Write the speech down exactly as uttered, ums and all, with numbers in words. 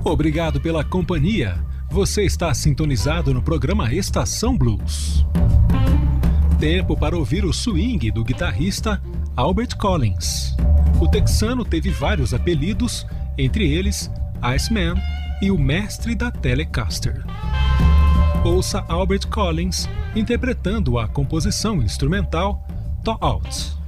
Obrigado pela companhia. Você está sintonizado no programa Estação Blues. Tempo para ouvir o swing do guitarrista Albert Collins. O texano teve vários apelidos, entre eles Iceman e o mestre da Telecaster. Ouça Albert Collins interpretando a composição instrumental Thaw Out.